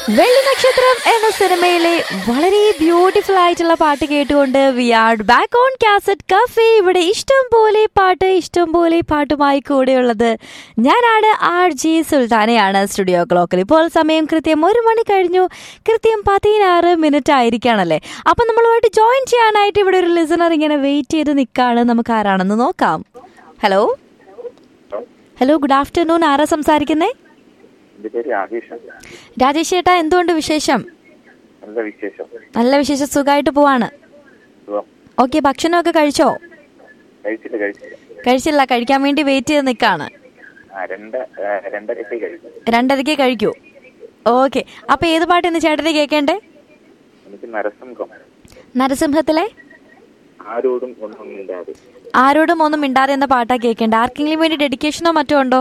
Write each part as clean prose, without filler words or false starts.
വെള്ളി നക്ഷത്രം എന്ന സിനിമയിലെ വളരെ ബ്യൂട്ടിഫുൾ ആയിട്ടുള്ള പാട്ട് കേട്ടുകൊണ്ട് V are back on cassette cafe. ഇവിടെ ഇഷ്ടം പോലെ പാട്ടുമായി കൂടെയുള്ളത് ഞാനാണ് RJ സുൽത്താനയാണ്. സ്റ്റുഡിയോ ക്ലോക്കിൽ ഇപ്പോൾ സമയം കൃത്യം 1 മണി കഴിഞ്ഞു, കൃത്യം 16 ആയിരിക്കുകയാണല്ലേ. അപ്പം നമ്മളുമായിട്ട് ജോയിൻ ചെയ്യാനായിട്ട് ഇവിടെ ഒരു ലിസണർ ഇങ്ങനെ വെയിറ്റ് ചെയ്ത് നിൽക്കുകയാണ്. നമുക്ക് ആരാണെന്ന് നോക്കാം. Hello, good afternoon. ആരാ സംസാരിക്കുന്നേ? രാജേഷ് ചേട്ടാ, എന്തുകൊണ്ട് വിശേഷം? നല്ല വിശേഷം, സുഖമായിട്ട് പോവാണ്. ഓക്കെ, ഭക്ഷണമൊക്കെ കഴിച്ചോ? കഴിച്ചില്ല, കഴിക്കാൻ വേണ്ടി വെയിറ്റ് ചെയ്ത് നിൽക്കാണ്. 2:30 കഴിക്കൂ. ഓക്കെ, അപ്പൊ ഏത് പാട്ട് ഇന്ന് ചേട്ടന് കേൾക്കേണ്ടേ? നരസിംഹത്തിലെ ആരോടും ഒന്നും മിണ്ടാതെ എന്ന പാട്ടാ കേൾക്കേണ്ടത്. ആർക്കെങ്കിലും വേണ്ടി ഡെഡിക്കേഷനോ മറ്റോ ഉണ്ടോ?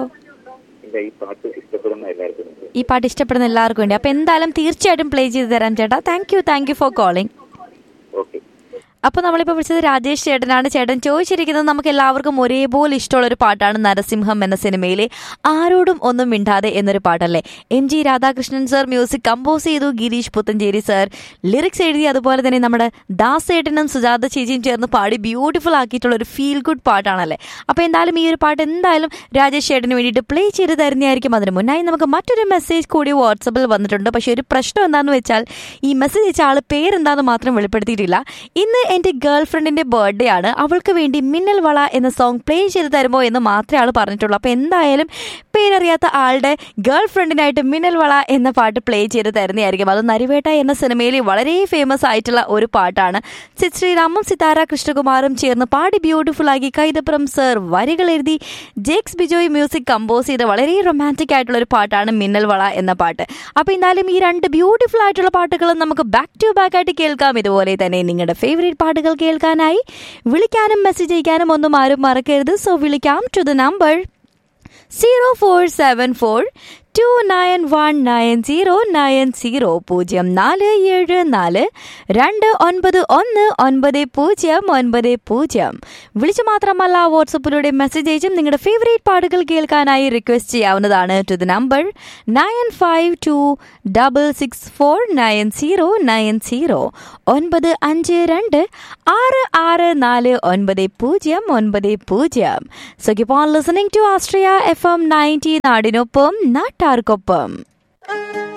ഈ പാട്ട് ഇഷ്ടപ്പെടുന്ന എല്ലാവർക്കും വേണ്ടി. അപ്പൊ എന്തായാലും തീർച്ചയായിട്ടും പ്ലേ ചെയ്ത് തരാം ചേട്ടാ. Thank you for calling. അപ്പോൾ നമ്മളിപ്പോൾ വിളിച്ചത് രാജേഷ് ചേട്ടനാണ്. ചേട്ടൻ ചോദിച്ചിരിക്കുന്നത് നമുക്ക് എല്ലാവർക്കും ഒരേപോലെ ഇഷ്ടമുള്ള ഒരു പാട്ടാണ് നരസിംഹം എന്ന സിനിമയിലെ ആരോടും ഒന്നും മിണ്ടാതെ എന്നൊരു പാട്ടല്ലേ. MG Radhakrishnan sir music compose ചെയ്തു, ഗിരീഷ് പുത്തഞ്ചേരി സർ ലിറിക്സ് എഴുതി, അതുപോലെ തന്നെ നമ്മുടെ ദാസ് ചേട്ടനും സുജാത ചേച്ചിയും ചേർന്ന് പാടി ബ്യൂട്ടിഫുൾ ആക്കിയിട്ടുള്ള ഒരു ഫീൽ ഗുഡ് പാട്ടാണല്ലേ. അപ്പോൾ എന്തായാലും ഈ ഒരു പാട്ട് എന്തായാലും രാജേഷ് ചേട്ടന് വേണ്ടിയിട്ട് പ്ലേ ചെയ്ത് തരുന്നതായിരിക്കും. അതിന് മുന്നായി നമുക്ക് മറ്റൊരു മെസ്സേജ് കൂടി വാട്സപ്പിൽ വന്നിട്ടുണ്ട്. പക്ഷേ ഒരു പ്രശ്നം എന്താണെന്ന് വെച്ചാൽ ഈ മെസ്സേജ് അയച്ച ആൾ പേരെന്താണെന്ന് മാത്രം വെളിപ്പെടുത്തിയിട്ടില്ല. ഇന്ന് എൻ്റെ ഗേൾ ഫ്രണ്ടിൻ്റെ ബർത്ത്ഡേ ആണ്. അവൾക്ക് വേണ്ടി മിന്നൽ വള എന്ന സോങ് പ്ലേ ചെയ്ത് തരുമോ എന്ന് മാത്രമേ ആൾ പറഞ്ഞിട്ടുള്ളൂ. അപ്പോൾ എന്തായാലും പേരറിയാത്ത ആളുടെ ഗേൾ ഫ്രണ്ടിനായിട്ട് മിന്നൽ വള എന്ന പാട്ട് പ്ലേ ചെയ്ത് തരുന്നതായിരിക്കും. അത് നരിവേട്ട എന്ന സിനിമയിൽ വളരെ ഫേമസ് ആയിട്ടുള്ള ഒരു പാട്ടാണ്. സിദ് ശ്രീറാമും സിതാര കൃഷ്ണകുമാറും ചേർന്ന് പാടി ബ്യൂട്ടിഫുൾ ആക്കി കൈതപ്രം സർ വരികൾ എഴുതി ജേക്സ് ബിജോയ് മ്യൂസിക് കമ്പോസ് ചെയ്ത വളരെ റൊമാൻറ്റിക് ആയിട്ടുള്ള ഒരു പാട്ടാണ് മിന്നൽ വള എന്ന പാട്ട്. അപ്പോൾ എന്തായാലും ഈ 2 ബ്യൂട്ടിഫുൾ ആയിട്ടുള്ള പാട്ടുകളും നമുക്ക് ബാക്ക് ടു ബാക്ക് ആയിട്ട് കേൾക്കാം. ഇതുപോലെ തന്നെ നിങ്ങളുടെ ഫേവറേറ്റ് പാട്ടുകൾ കേൾക്കാനായി വിളിക്കാനും മെസ്സേജ് അയക്കാനും ഒന്നും ആരും മറക്കരുത്. സോ വിളിക്കാം ടു ദ നമ്പർ 0474 291909 0474 2919090. വിളിച്ചു മാത്രമല്ല വാട്സപ്പിലൂടെ മെസ്സേജ് അയച്ചും നിങ്ങളുടെ ഫേവറേറ്റ് പാട്ടുകൾ കേൾക്കാനായി റിക്വസ്റ്റ് ചെയ്യാവുന്നതാണ്. To the number 9526649090 952664990. So keep on listening to Austria FM 90 നാടിനൊപ്പം നാട്ടാർക്കൊപ്പം.